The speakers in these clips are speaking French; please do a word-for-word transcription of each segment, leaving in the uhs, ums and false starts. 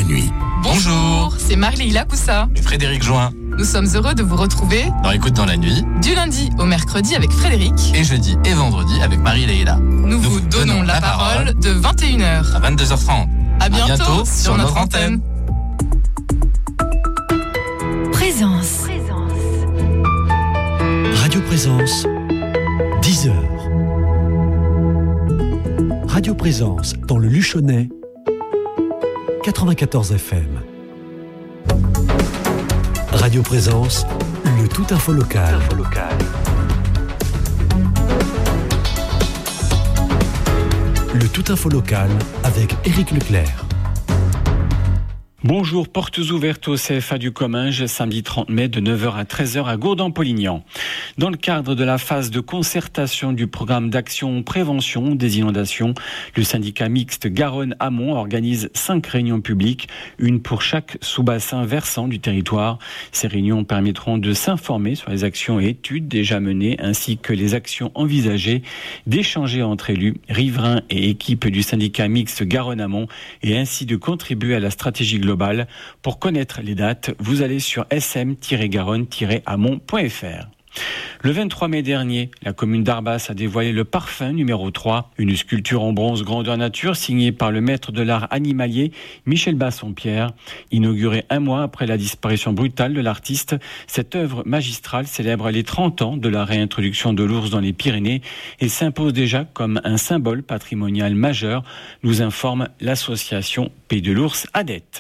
nuit. Bonjour, c'est Marleila Coussa et Frédéric Join. Nous sommes heureux de vous retrouver dans Écoute dans la nuit, du lundi au mercredi avec Frédéric et jeudi et vendredi avec Marie-Leila. Nous, Nous vous donnons, donnons la, la parole, parole de vingt et une heures à vingt-deux heures trente. À bientôt, à bientôt sur, sur notre antenne. Présence. Présence. Radio Présence, dix heures. Radio Présence dans le Luchonnais, quatre-vingt-quatorze F M. Radio Présence, le tout info local. Info local. Le tout info local avec Éric Leclerc. Bonjour, portes ouvertes au C F A du Comminges, samedi trente mai de neuf heures à treize heures à Gourdon-Polignan. Dans le cadre de la phase de concertation du programme d'action prévention des inondations, le syndicat mixte Garonne-Amont organise cinq réunions publiques, une pour chaque sous-bassin versant du territoire. Ces réunions permettront de s'informer sur les actions et études déjà menées ainsi que les actions envisagées, d'échanger entre élus, riverains et équipes du syndicat mixte Garonne-Amont et ainsi de contribuer à la stratégie globale. Pour connaître les dates, vous allez sur s m tiret garonne tiret amont point f r. Le vingt-trois mai dernier, la commune d'Arbas a dévoilé le parfum numéro trois, une sculpture en bronze grandeur nature signée par le maître de l'art animalier Michel Bassompierre. Inaugurée un mois après la disparition brutale de l'artiste, cette œuvre magistrale célèbre les trente ans de la réintroduction de l'ours dans les Pyrénées et s'impose déjà comme un symbole patrimonial majeur, nous informe l'association Pays de l'Ours Adette.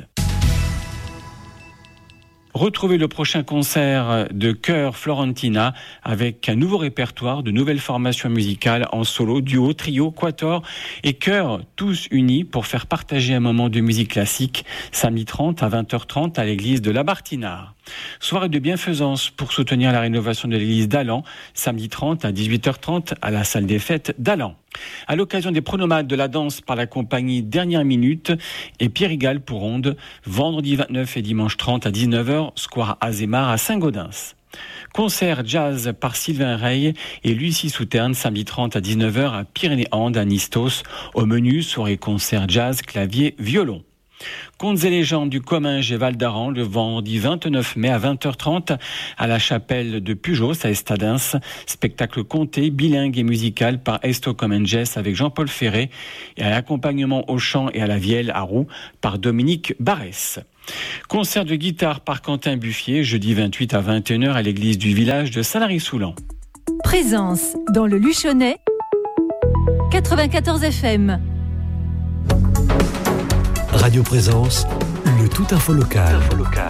Retrouvez le prochain concert de Chœur Florentina avec un nouveau répertoire de nouvelles formations musicales en solo, duo, trio, quatuor et chœur, tous unis pour faire partager un moment de musique classique samedi trente à vingt heures trente à l'église de la Bartinard. Soirée de bienfaisance pour soutenir la rénovation de l'église d'Allan, samedi trente à dix-huit heures trente à la salle des fêtes d'Allan. À l'occasion des pronomades de la danse par la compagnie Dernière Minute et Pierre Rigal pour Onde, vendredi vingt-neuf et dimanche trente à dix-neuf heures, square Azémar à Saint-Gaudens. Concert jazz par Sylvain Rey et Lucie Souterne, samedi trente à dix-neuf heures à Pyrénées-Andes à Nistos. Au menu, soirée concert jazz, clavier, violon. Contes et légendes du Comminges et Val d'Aran le vendredi vingt-neuf mai à vingt heures trente à la chapelle de Pujos à Estadens. Spectacle conté, bilingue et musical par Esto Comminges avec Jean-Paul Ferré et un accompagnement au chant et à la vielle à roue par Dominique Barès. Concert de guitare par Quentin Buffier jeudi vingt-huit à vingt et une heures à l'église du village de Salary-Soulan. Présence dans le Luchonnais, quatre-vingt-quatorze F M. Radio Présence, le tout info local. Info local.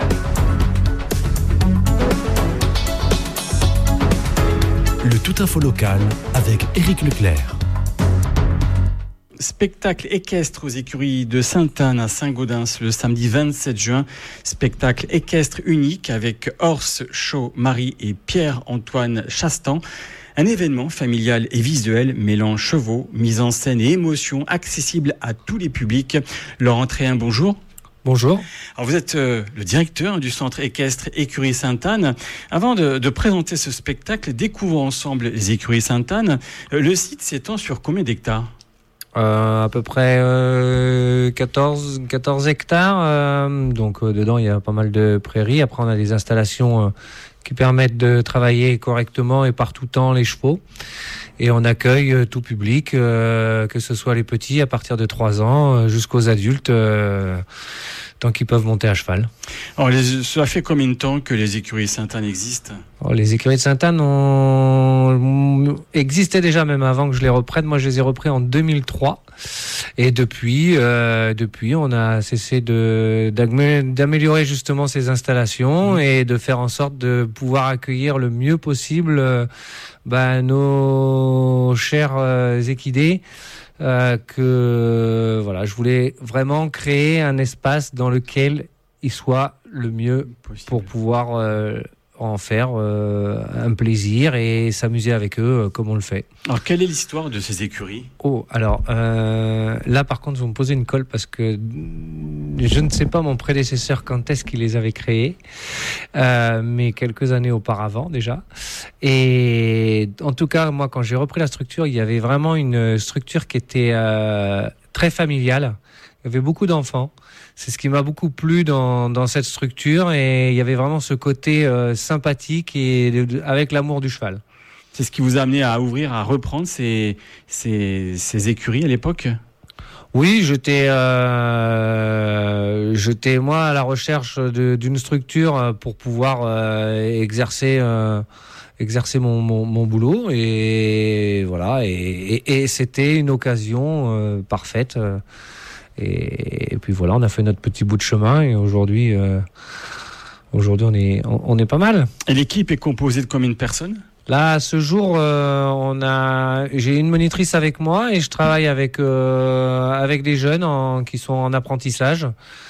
Le tout info local avec Éric Leclerc. Spectacle équestre aux écuries de Sainte-Anne à Saint-Gaudens le samedi vingt-sept juin. Spectacle équestre unique avec Horse Show Marie et Pierre-Antoine Chastan. Un événement familial et visuel mêlant chevaux, mise en scène et émotion, accessible à tous les publics. Laurent Tréhin, bonjour. Bonjour. Alors vous êtes euh, le directeur du centre équestre Écurie Sainte-Anne. Avant de, de présenter ce spectacle, découvrons ensemble les écuries Sainte-Anne. Euh, le site s'étend sur combien d'hectares ? Euh, à peu près euh, quatorze, quatorze hectares. Euh, donc euh, dedans il y a pas mal de prairies. Après on a des installations euh, qui permettent de travailler correctement et par tout temps les chevaux. Et on accueille euh, tout public, euh, que ce soit les petits à partir de trois ans euh, jusqu'aux adultes, euh, tant qu'ils peuvent monter à cheval. Alors, les, ça fait combien de temps que les écuries Sainte-Anne existent ? Alors, les écuries de Sainte-Anne ont... existaient déjà même avant que je les reprenne. Moi, je les ai repris en deux mille trois. Et depuis, euh, depuis, on a cessé de, d'améliorer justement ces installations et de faire en sorte de pouvoir accueillir le mieux possible euh, bah, nos chers euh, équidés. Euh, que voilà, je voulais vraiment créer un espace dans lequel ils soient le mieux possible pour pouvoir euh, en faire euh, un plaisir et s'amuser avec eux euh, comme on le fait. Alors, quelle est l'histoire de ces écuries ? Oh, alors euh, là, par contre, vous me posez une colle parce que je ne sais pas mon prédécesseur quand est-ce qu'il les avait créés, euh, mais quelques années auparavant déjà. Et en tout cas, moi, quand j'ai repris la structure, il y avait vraiment une structure qui était euh, très familiale. Il y avait beaucoup d'enfants. C'est ce qui m'a beaucoup plu dans, dans cette structure. Et il y avait vraiment ce côté euh, sympathique et de, de, avec l'amour du cheval. C'est ce qui vous a amené à ouvrir, à reprendre ces, ces, ces écuries à l'époque ? Oui, j'étais, euh, j'étais moi à la recherche de, d'une structure pour pouvoir euh, exercer, euh, exercer mon, mon, mon boulot et voilà. Et, et, et c'était une occasion euh, parfaite. Et, et puis voilà, on a fait notre petit bout de chemin et aujourd'hui, euh, aujourd'hui on est, on, on est pas mal. Et l'équipe est composée de combien de personnes ? Là, à ce jour, euh, on a, j'ai une monitrice avec moi et je travaille avec euh, avec des jeunes en, qui sont en apprentissage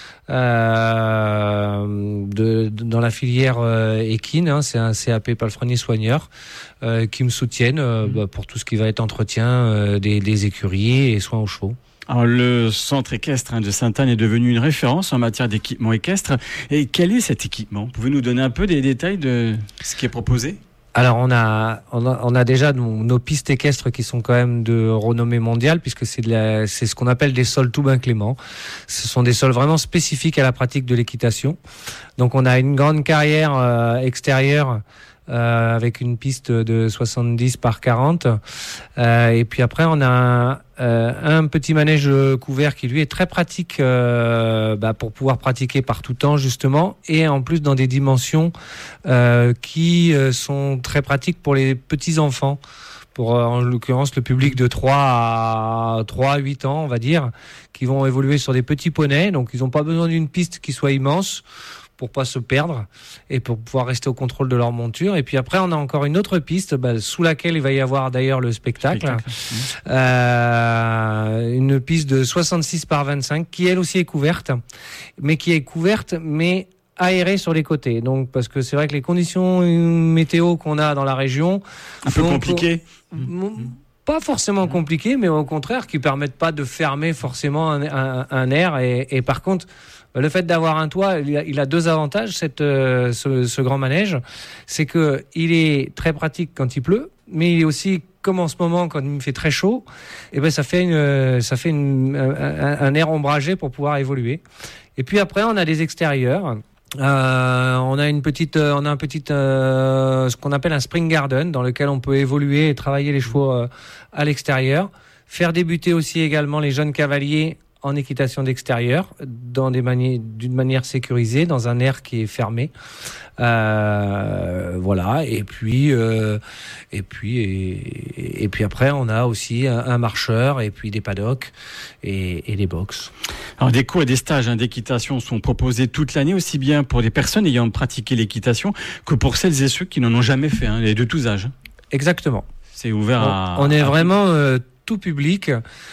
euh, de, de dans la filière euh, équine. Hein, c'est un C A P palefrenier soigneur euh, qui me soutiennent euh, bah, pour tout ce qui va être entretien euh, des, des écuries et soins aux chevaux. Alors, le centre équestre de Sainte-Anne est devenu une référence en matière d'équipement équestre. Et quel est cet équipement ? Vous pouvez nous donner un peu des détails de ce qui est proposé ? Alors on a, on a on a déjà nos, nos pistes équestres qui sont quand même de renommée mondiale puisque c'est de la, c'est ce qu'on appelle des sols tout ben clément. Ce sont des sols vraiment spécifiques à la pratique de l'équitation. Donc on a une grande carrière euh, extérieure euh, avec une piste de soixante-dix par quarante euh, et puis après on a un, euh, un petit manège couvert qui lui est très pratique euh, bah, pour pouvoir pratiquer par tout temps justement et en plus dans des dimensions euh, qui euh, sont très pratiques pour les petits enfants, pour euh, en l'occurrence le public de trois à huit ans on va dire, qui vont évoluer sur des petits poneys, donc ils n'ont pas besoin d'une piste qui soit immense pour pas se perdre et pour pouvoir rester au contrôle de leur monture. Et puis après, on a encore une autre piste bah, sous laquelle il va y avoir d'ailleurs le spectacle. spectacle. Euh, une piste de soixante-six par vingt-cinq qui elle aussi est couverte, mais qui est couverte, mais aérée sur les côtés. Donc, parce que c'est vrai que les conditions météo qu'on a dans la région... Un peu compliquées. Pas forcément compliquées, mais au contraire, qui permettent pas de fermer forcément un, un, un air. Et, et par contre... Le fait d'avoir un toit, il a, il a deux avantages, cette, euh, ce, ce grand manège. C'est que il est très pratique quand il pleut, mais il est aussi, comme en ce moment, quand il fait très chaud, et ben ça fait, une, ça fait une, un, un air ombragé pour pouvoir évoluer. Et puis après, on a des extérieurs. Euh, on a une petite, on a un petit, euh, ce qu'on appelle un spring garden, dans lequel on peut évoluer et travailler les chevaux euh, à l'extérieur. Faire débuter aussi également les jeunes cavaliers en équitation d'extérieur, dans des manières, d'une manière sécurisée, dans un air qui est fermé. Euh, voilà. Et puis, euh, et puis, et, et puis après, on a aussi un, un marcheur et puis des paddocks et, et des box. Alors, des cours et des stages hein, d'équitation sont proposés toute l'année, aussi bien pour des personnes ayant pratiqué l'équitation que pour celles et ceux qui n'en ont jamais fait, hein, et de tous âges. Exactement. C'est ouvert on, à... On est à... vraiment... Euh, tout public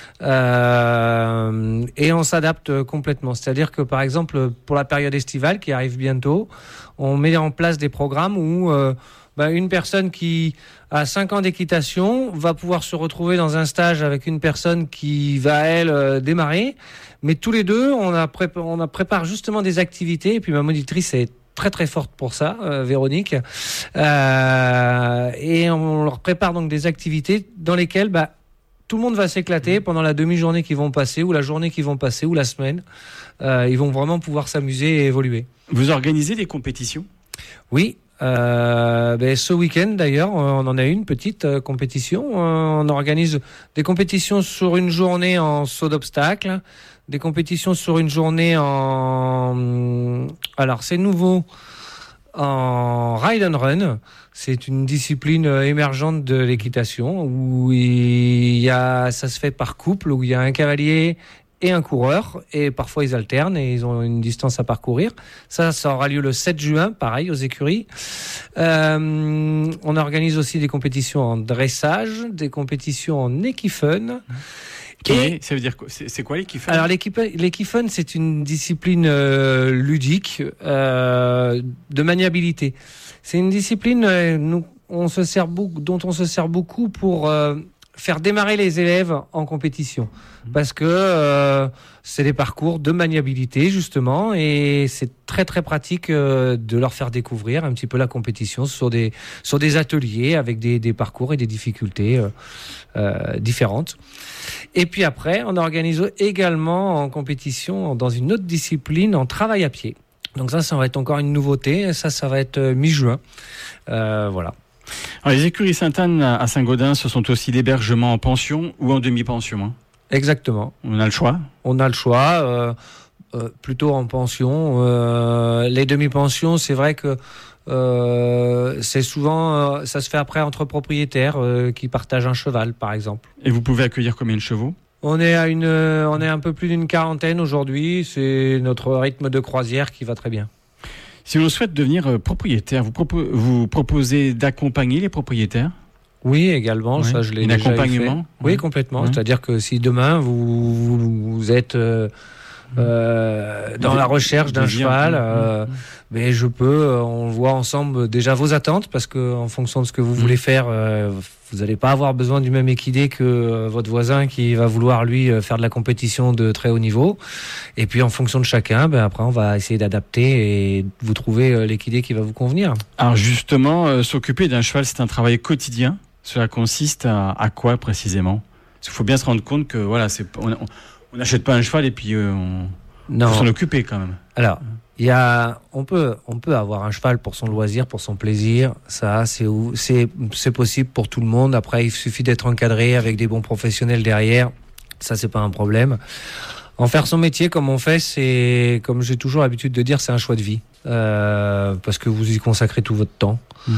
euh, et on s'adapte complètement. C'est-à-dire que par exemple pour la période estivale qui arrive bientôt, on met en place des programmes où euh, bah, une personne qui a cinq ans d'équitation va pouvoir se retrouver dans un stage avec une personne qui va elle euh, démarrer, mais tous les deux on a prép- on a prépare justement des activités et puis ma monitrice est très très forte pour ça, euh, Véronique, euh, et on leur prépare donc des activités dans lesquelles bah tout le monde va s'éclater pendant la demi-journée qu'ils vont passer, ou la journée qu'ils vont passer, ou la semaine. Euh, ils vont vraiment pouvoir s'amuser et évoluer. Vous organisez des compétitions ? Oui. Euh, ben, ce week-end, d'ailleurs, on en a une petite euh, compétition. Euh, on organise des compétitions sur une journée en saut d'obstacle, des compétitions sur une journée en... Alors, c'est nouveau, en ride and run. C'est une discipline émergente de l'équitation où il y a, ça se fait par couple, où il y a un cavalier et un coureur, et parfois ils alternent et ils ont une distance à parcourir. Ça, ça aura lieu le sept juin, pareil, aux écuries. Euh, on organise aussi des compétitions en dressage, des compétitions en équifun. Qui est, ça veut dire quoi ? C'est, c'est quoi l'équifun ? Alors l'équifun, c'est une discipline euh, ludique euh, de maniabilité. C'est une discipline euh, nous, on se sert beaucoup, dont on se sert beaucoup pour euh, faire démarrer les élèves en compétition. Parce que euh, c'est des parcours de maniabilité, justement, et c'est très très pratique euh, de leur faire découvrir un petit peu la compétition sur des, sur des ateliers avec des, des parcours et des difficultés euh, euh, différentes. Et puis après, on organise également en compétition dans une autre discipline en travail à pied. Donc ça, ça va être encore une nouveauté. Ça, ça va être mi-juin. Euh, voilà. Alors, les écuries Sainte-Anne à Saint-Gaudens, ce sont aussi l'hébergement en pension ou en demi-pension, hein. Exactement. On a le choix. On a le choix, euh, euh, plutôt en pension. Euh, les demi-pensions, c'est vrai que euh, c'est souvent, euh, ça se fait après entre propriétaires euh, qui partagent un cheval, par exemple. Et vous pouvez accueillir combien de chevaux ? On est à une, euh, on est un peu plus d'une quarantaine aujourd'hui. C'est notre rythme de croisière qui va très bien. Si on souhaite devenir propriétaire, vous, propo- vous proposez d'accompagner les propriétaires ? Oui, également, ouais. Ça je l'ai Un déjà accompagnement fait. Oui, ouais. complètement. Ouais. C'est-à-dire que si demain vous, vous, vous êtes euh, euh, dans la recherche d'un cheval, euh, mais je peux, on voit ensemble déjà vos attentes, parce que en fonction de ce que vous voulez faire, euh, vous n'allez pas avoir besoin du même équidé que euh, votre voisin qui va vouloir lui faire de la compétition de très haut niveau. Et puis en fonction de chacun, ben après on va essayer d'adapter et vous trouver euh, l'équidé qui va vous convenir. Alors justement, euh, s'occuper d'un cheval, c'est un travail quotidien. Cela consiste à, à quoi précisément ? Parce qu'il faut bien se rendre compte que voilà, c'est, on n'achète pas un cheval et puis euh, on non. faut s'en occuper quand même. Alors, il y a, on peut, on peut avoir un cheval pour son loisir, pour son plaisir. Ça, c'est, c'est, c'est possible pour tout le monde. Après, il suffit d'être encadré avec des bons professionnels derrière. Ça, c'est pas un problème. En faire son métier comme on fait, c'est, comme j'ai toujours l'habitude de dire, c'est un choix de vie. Euh, parce que vous y consacrez tout votre temps. Mmh.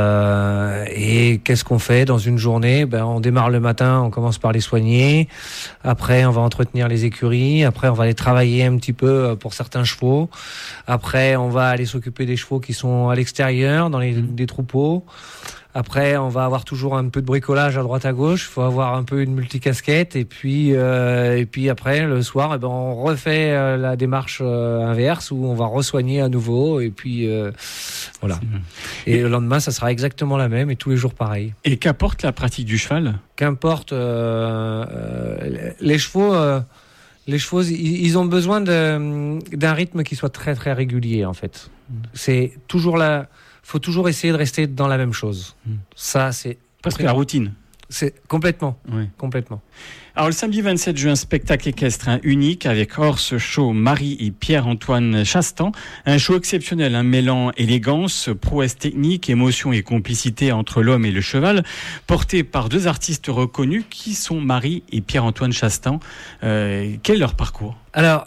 Euh, et qu'est-ce qu'on fait dans une journée ? Ben, on démarre le matin, on commence par les soigner. Après, on va entretenir les écuries. Après, on va aller travailler un petit peu pour certains chevaux. Après, on va aller s'occuper des chevaux qui sont à l'extérieur, dans les des troupeaux. Après, on va avoir toujours un peu de bricolage à droite à gauche. Il faut avoir un peu une multicasquette. Et puis, euh, et puis après, le soir, eh ben, on refait euh, la démarche euh, inverse où on va resoigner à nouveau. Et puis, euh, voilà. Et le lendemain, ça sera exactement la même et tous les jours pareil. Et qu'apporte la pratique du cheval ? Qu'importe, euh, euh, les chevaux... Euh, Les chevaux, ils ont besoin de, d'un rythme qui soit très très régulier en fait. C'est toujours là, faut toujours essayer de rester dans la même chose. Ça, c'est presque la routine. C'est complètement, oui. complètement. Alors le samedi vingt-sept juin, spectacle équestre hein, unique avec Horse Show Marie et Pierre-Antoine Chastan. Un show exceptionnel, hein, mêlant élégance, prouesse technique, émotion et complicité entre l'homme et le cheval, porté par deux artistes reconnus qui sont Marie et Pierre-Antoine Chastan. Euh, quel est leur parcours ? Alors,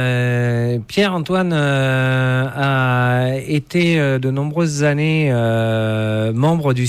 euh, Pierre-Antoine euh, a été euh, de nombreuses années euh, membre du